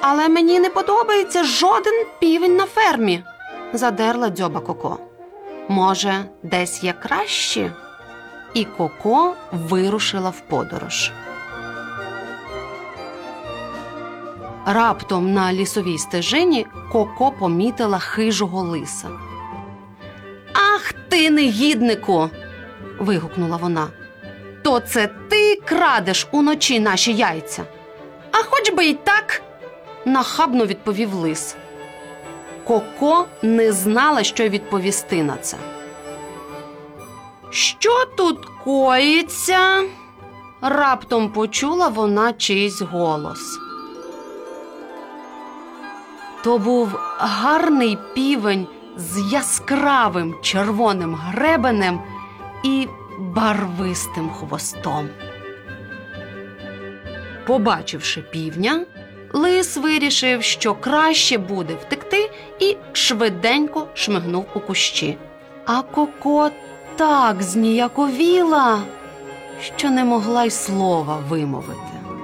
Але мені не подобається жоден півень на фермі, задерла дзьоба Коко. Може, десь є кращі? І Коко вирушила в подорож. Раптом на лісовій стежині Коко помітила хижого лиса. «Ах ти, негіднику!» – вигукнула вона. «То це ти крадеш уночі наші яйця?» «А хоч би й так!» – нахабно відповів лис. Коко не знала, що відповісти на це. «Що тут коїться?» – раптом почула вона чийсь голос. То був гарний півень з яскравим червоним гребенем і барвистим хвостом. Побачивши півня, лис вирішив, що краще буде втекти, і швиденько шмигнув у кущі. А Коко так зніяковіла, що не могла й слова вимовити.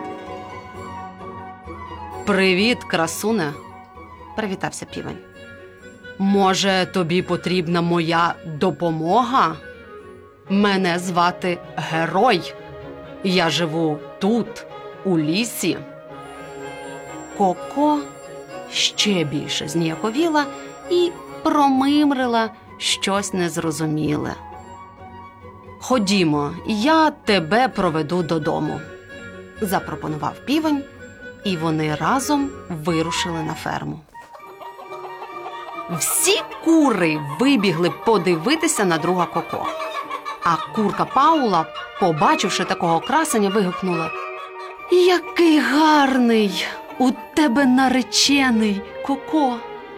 «Привіт, красуне!» – привітався півень. «Може, тобі потрібна моя допомога? Мене звати Герой. Я живу тут, у лісі». Коко ще більше зніяковіла і промимрила щось незрозуміле. «Ходімо, я тебе проведу додому», – запропонував півень, і вони разом вирушили на ферму. Всі кури вибігли подивитися на друга Коко. А курка Паула, побачивши такого красення, вигукнула: «Який гарний у тебе наречений, Коко!»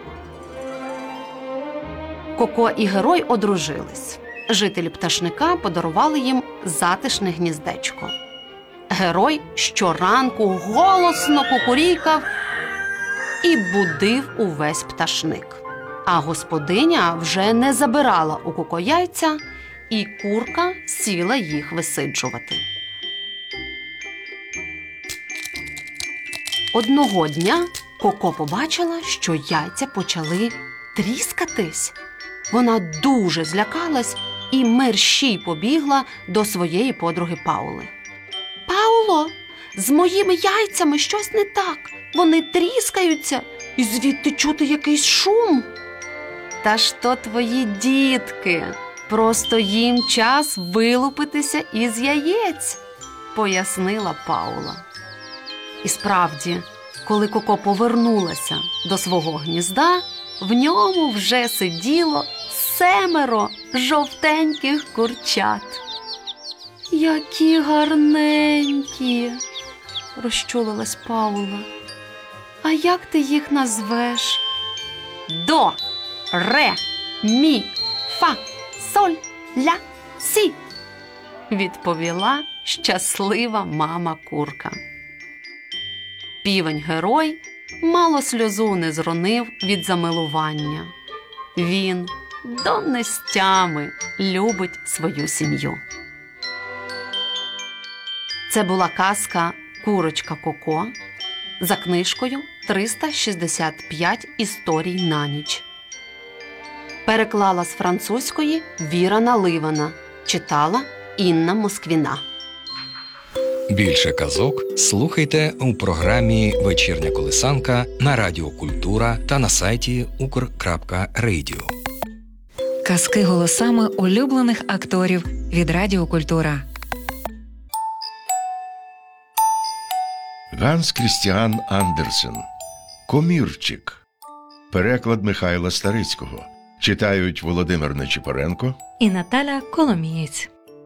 Коко і Герой одружились. Жителі пташника подарували їм затишне гніздечко. Герой щоранку голосно кукурікав і будив увесь пташник. А господиня вже не забирала у Коко яйця, і курка сіла їх висиджувати. Одного дня Коко побачила, що яйця почали тріскатись. Вона дуже злякалась і мерщій побігла до своєї подруги Паули. «Пауло, з моїми яйцями щось не так. Вони тріскаються, і звідти чути якийсь шум». «Та ж то твої дітки. Просто їм час вилупитися із яєць», – пояснила Паула. І справді, коли Коко повернулася до свого гнізда, в ньому вже сиділо 7 жовтеньких курчат. «Які гарненькі!» – розчулилась Паула. «А як ти їх назвеш?» «До, ре, мі, фа, соль, ля, сі», – відповіла щаслива мама курка. Півень-герой мало сльозу не зронив від замилування. Він до нестями любить свою сім'ю. Це була казка «Курочка Коко» за книжкою «365 історій на ніч». Переклала з французької Віра Наливана. Читала Інна Москвіна. Більше казок слухайте у програмі «Вечірня колисанка» на Радіо Культура та на сайті ukr.radio. Казки голосами улюблених акторів від Радіо Культура. Ганс Крістіан Андерсен. «Комірчик». Переклад Михайла Старицького. Читають Володимир Нечипоренко І Наталя Коломієць.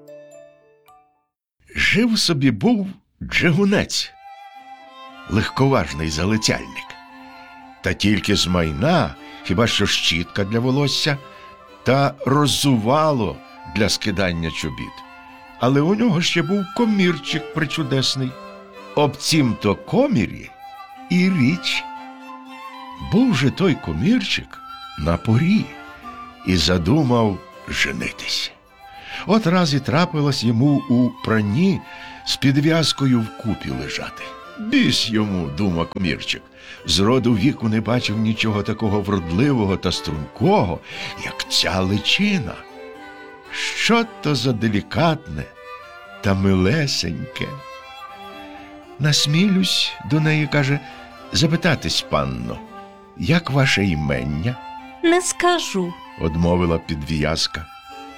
Жив собі був джигунець, легковажний залицяльник. Та тільки з майна хіба що щітка для волосся та роззувало для скидання чобіт. Але у нього ще був комірчик причудесний. Об цім-то комірі і річ. Був же той комірчик на порі і задумав женитись. От раз і трапилось йому у пранні з підв'язкою вкупі лежати. Біс йому, думав комірчик. Зроду віку не бачив нічого такого вродливого та стрункого, як ця личина. Що то за делікатне та милесеньке. Насмілюсь до неї, каже, запитатись, панно, як ваше імення? Не скажу. Одмовила підв'язка.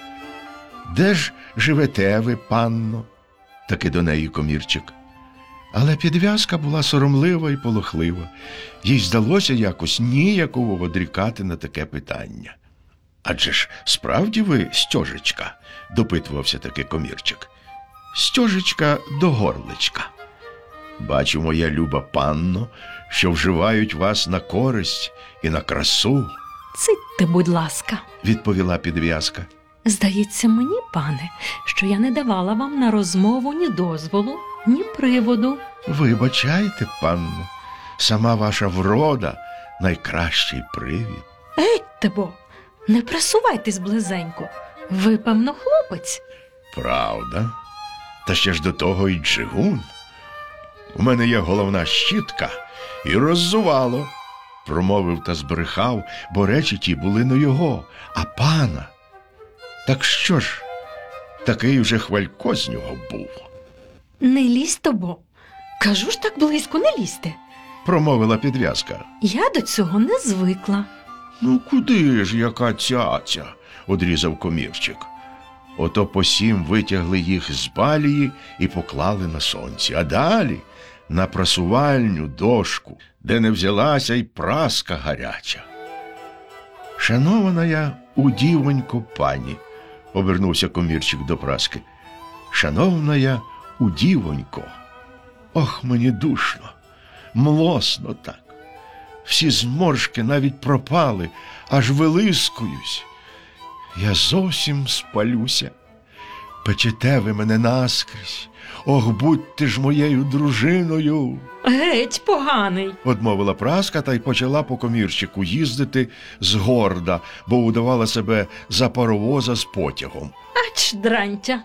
Де ж живете ви, панно? Таки до неї комірчик. Але підв'язка була соромлива і полохлива. Їй здалося якось ніяково одрікати на таке питання. Адже ж справді ви Стьожечка? Допитувався таки комірчик. Стьожечка до горличка. Бачу, моя люба панно, що вживають вас на користь і на красу, Цитьте, будь ласка. відповіла підв'язка. Здається мені, пане, що я не давала вам на розмову ні дозволу, ні приводу. Вибачайте, панно, сама ваша врода найкращий привід. Гетьте бо, не присувайтесь близенько. Ви, певно, хлопець. Правда? Та ще ж до того й джигун. У мене є головна щітка і роззувало. Промовив та збрехав, бо речі ті були не його, а пана. Так що ж, такий вже хвалько з нього був. Не лізьте бо. Кажу ж так близько, не лізьте. Промовила підв'язка. Я до цього не звикла. Ну куди ж яка цяця? Одрізав комірчик. Ото посім витягли їх з балії і поклали на сонці, а далі на прасувальню дошку, де не взялася й праска гаряча. Шанована я удівонько пані, обернувся комірчик до праски. Шановна я удівонько, ох, мені душно, млосно так. Всі зморшки навіть пропали, аж вилискуюсь. Я зовсім спалюся. Печете ви мене наскрізь. Ох, будьте ж моєю дружиною. Геть поганий. Одмовила праска та й почала по комірчику їздити згорда, бо удавала себе за паровоза з потягом. Ач, дрантя.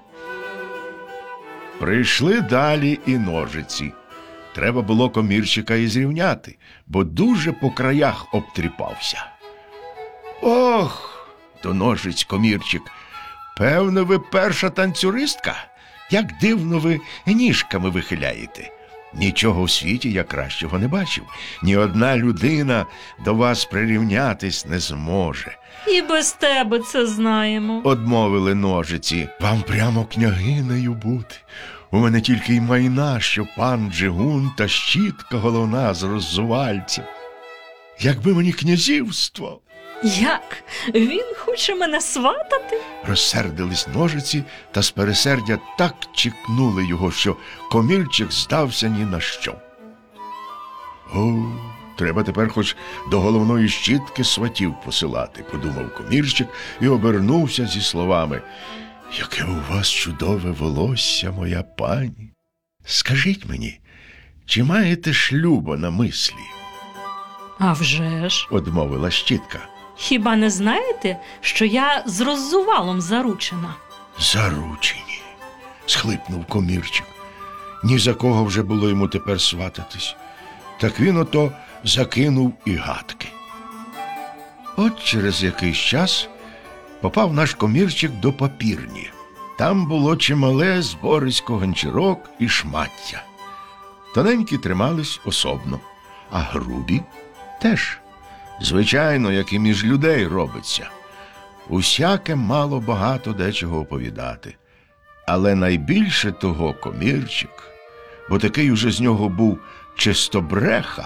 Прийшли далі і ножиці. Треба було комірчика і зрівняти, бо дуже по краях обтріпався. Ох! До ножиць комірчик. Певно, ви перша танцюристка? Як дивно ви ніжками вихиляєте. Нічого в світі я кращого не бачив. Ні одна людина до вас прирівнятись не зможе. І без тебе це знаємо. Одмовили ножиці. Вам прямо княгинею бути. У мене тільки й майна, що пан Джигун та щітка головна з роззувальцем. Якби мені князівство. Як? Він хоче мене сватати? Розсердились ножиці та з пересердя так чікнули його, що комірчик здався ні на що. О, треба тепер хоч до головної щітки сватів посилати, подумав комірчик і обернувся зі словами: яке у вас чудове волосся, моя пані. Скажіть мені, чи маєте шлюба на мислі? А вже ж. Одмовила щітка. Хіба не знаєте, що я з роззувалом заручена? Заручені, схлипнув комірчик. Ні за кого вже було йому тепер свататись. Так він ото закинув і гадки. От через якийсь час попав наш комірчик до папірні. Там було чимале зборисько ганчірок і шмаття. Тоненькі тримались особно, а грубі теж. Звичайно, як і між людей робиться. Усяке мало багато дечого оповідати. Але найбільше того комірчик, бо такий уже з нього був чистобреха.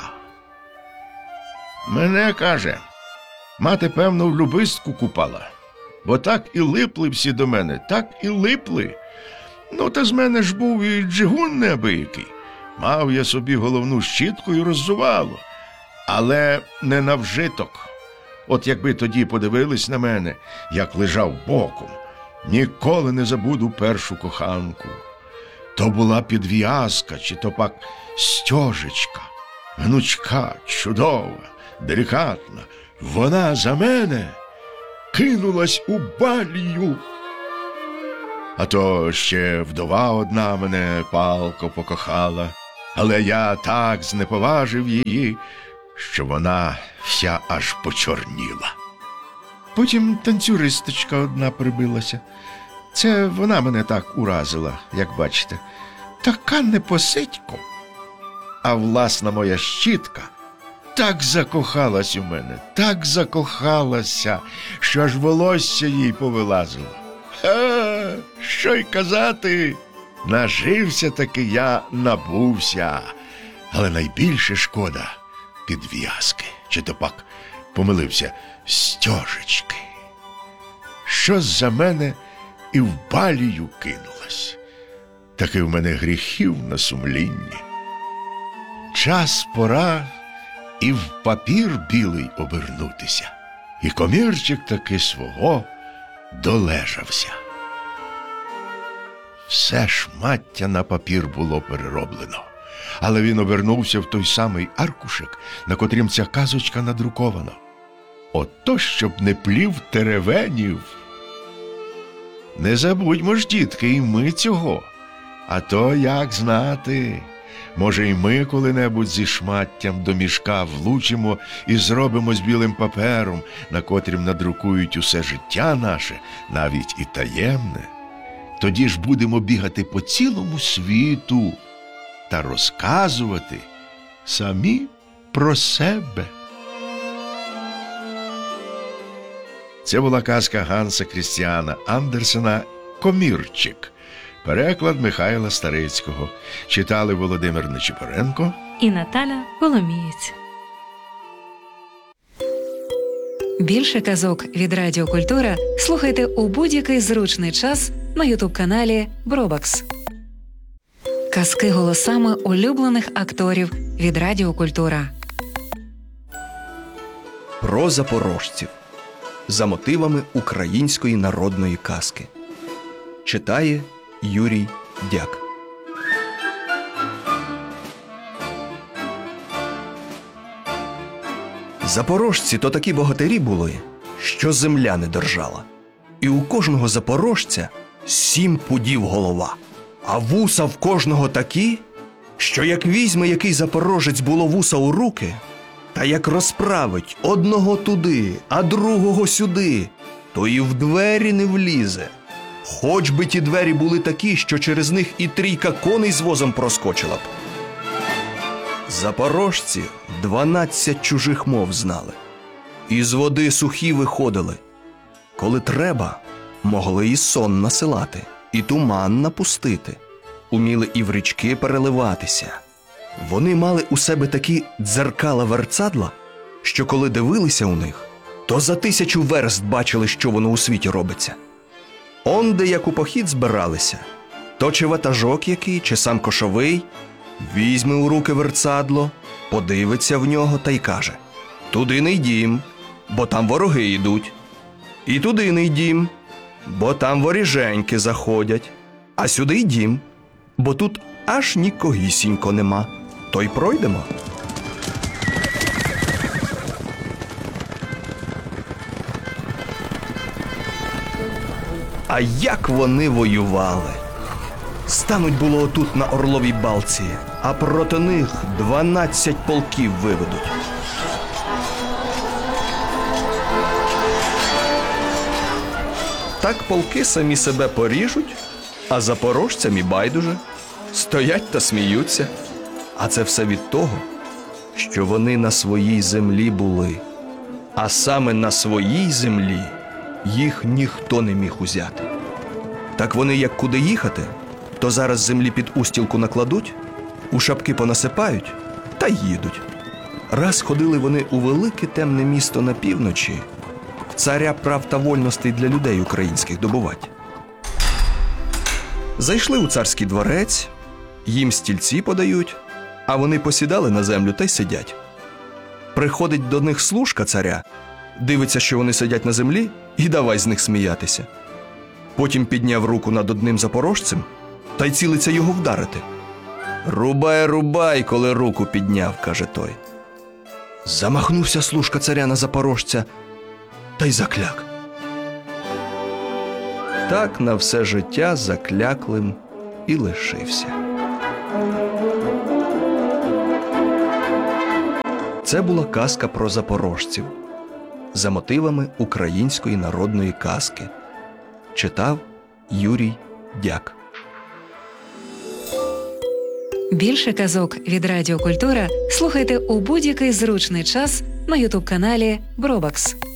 Мене, каже, мати, певно, в любистку купала, бо так і липли всі до мене, так і липли. Ну, та з мене ж був і джигун неабиякий. Мав я собі головну щітку і роззувало. Але не на вжиток. От якби тоді подивились на мене, як лежав боком, ніколи не забуду першу коханку. То була підв'язка, чи то пак Стьожечка, гнучка, чудова, делікатна. Вона за мене кинулась у балію. А то ще вдова одна мене палко покохала. але я так знеповажив її, що вона вся аж почорніла. Потім танцюристочка одна прибилася. Це вона мене так уразила, як бачите. Така непосидько. А власна моя щітка так закохалась у мене, так закохалася, що аж волосся їй повилазило. Що й казати, нажився таки я, набувся. Але найбільше шкода підв'язки, чи то пак помилився, стяжечки. Що за мене і в балію кинулась. Таки в мене гріхів на сумлінні. Час пора і в папір білий обернутися. І комірчик таки свого долежався. Все шмаття на папір було перероблено, але він обернувся в той самий аркушик, на котрім ця казочка надрукована. Ото, щоб не плів теревенів. Не забудьмо ж, дітки, і ми цього. А то як знати, може, і ми коли-небудь зі шматтям до мішка влучимо і зробимо з білим папером, на котрім надрукують усе життя наше, навіть і таємне. Тоді ж будемо бігати по цілому світу та розказувати самі про себе. Це була казка Ганса Крістіана Андерсена «Комірчик». Переклад Михайла Старицького. Читали Володимир Нечипоренко І Наталя Коломієць. Більше казок від Радіо Культура слухайте у будь-який зручний час на ютуб-каналі Бробакс. Казки голосами улюблених акторів від Радіо Культура. Про запорожців за мотивами української народної казки. Читає Юрій Дяк. Запорожці то такі богатирі були, що земля не держала. І у кожного запорожця 7 пудів голова, а вуса в кожного такі, що як візьме який запорожець було вуса у руки, та як розправить одного туди, а другого сюди, то і в двері не влізе. Хоч би ті двері були такі, що через них і 3 коней з возом проскочила б. Запорожці 12 чужих мов знали. Із води сухі виходили. Коли треба, могли і сон насилати, і туман напустити. Уміли і в річки переливатися. Вони мали у себе такі дзеркала-верцадла, що коли дивилися у них, то за 1000 верст бачили, що воно у світі робиться. Онде, як у похід збиралися, то чи ватажок який, чи сам кошовий, візьме у руки верцадло, подивиться в нього та й каже: «Туди не йдім, бо там вороги йдуть. І туди не йдім, бо там воріженьки заходять. А сюди йдім, бо тут аж нікогісінько нема. То й пройдемо». А як вони воювали! Стануть було отут на Орловій балці, а проти них 12 полків виведуть. Так полки самі себе поріжуть, а запорожцям і байдуже. Стоять та сміються. А це все від того, що вони на своїй землі були. А саме на своїй землі їх ніхто не міг узяти. Так вони як куди їхати, то зараз землі під устілку накладуть, у шапки понасипають та їдуть. Раз ходили вони у велике темне місто на півночі, царя прав та вольностей для людей українських добувати. Зайшли у царський дворець, їм стільці подають, а вони посідали на землю та й сидять. Приходить до них служка царя, дивиться, що вони сидять на землі, і давай з них сміятися. Потім підняв руку над одним запорожцем та й цілиться його вдарити. «Рубай, рубай, коли руку підняв», – каже той. Замахнувся служка царя на запорожця та й закляк. Так на все життя закляклим і лишився. Це була казка про запорожців за мотивами української народної казки. Читав Юрій Дяк. Більше казок від Радіо Культура слухайте у будь-який зручний час на ютуб-каналі Бробакс.